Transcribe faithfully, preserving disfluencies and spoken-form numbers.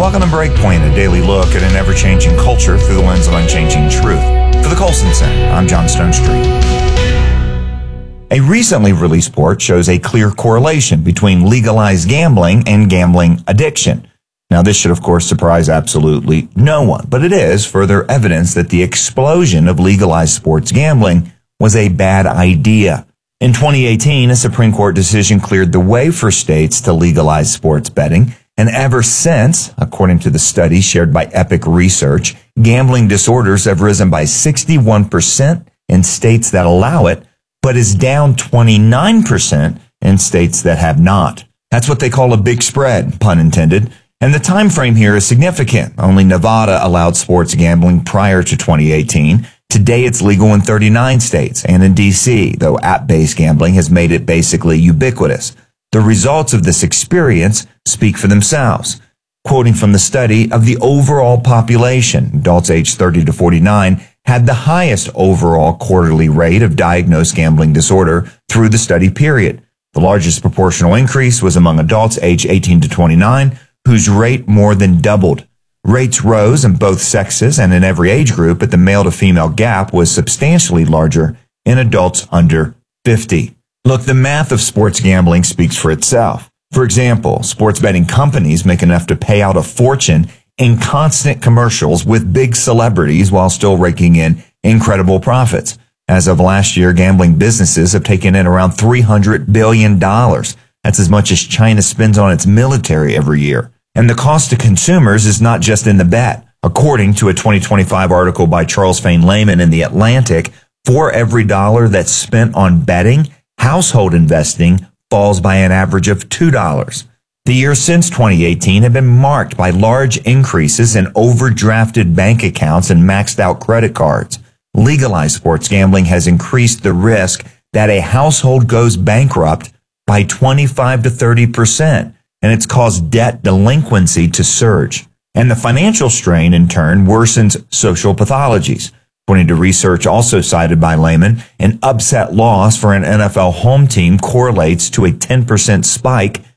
Welcome to Breakpoint, a daily look at an ever-changing culture through the lens of unchanging truth. For the Colson Center, I'm John Stonestreet. A recently released report shows a clear correlation between legalized gambling and gambling addiction. Now, this should, of course, surprise absolutely no one, but it is further evidence that the explosion of legalized sports gambling was a bad idea. In twenty eighteen, a Supreme Court decision cleared the way for states to legalize sports betting, and ever since, according to the study shared by Epic Research, gambling disorders have risen by sixty-one percent in states that allow it, but is down twenty-nine percent in states that have not. That's what they call a big spread, pun intended. And the time frame here is significant. Only Nevada allowed sports gambling prior to twenty eighteen. Today it's legal in thirty-nine states and in D C, though app-based gambling has made it basically ubiquitous. The results of this experience speak for themselves. Quoting from the study, of the overall population, adults aged thirty to forty-nine had the highest overall quarterly rate of diagnosed gambling disorder through the study period. The largest proportional increase was among adults aged eighteen to twenty-nine, whose rate more than doubled. Rates rose in both sexes and in every age group, but the male to female gap was substantially larger in adults under fifty. Look, the math of sports gambling speaks for itself. For example, sports betting companies make enough to pay out a fortune in constant commercials with big celebrities while still raking in incredible profits. As of last year, gambling businesses have taken in around three hundred billion dollars. That's as much as China spends on its military every year. And the cost to consumers is not just in the bet. According to a twenty twenty-five article by Charles Fain Lehman in The Atlantic, for every dollar that's spent on betting, household investing falls by an average of two dollars. The years since twenty eighteen have been marked by large increases in overdrafted bank accounts and maxed out credit cards. Legalized sports gambling has increased the risk that a household goes bankrupt by twenty-five to thirty percent, and it's caused debt delinquency to surge. And the financial strain, in turn, worsens social pathologies. According to research also cited by Lehman, an upset loss for an N F L home team correlates to a ten percent spike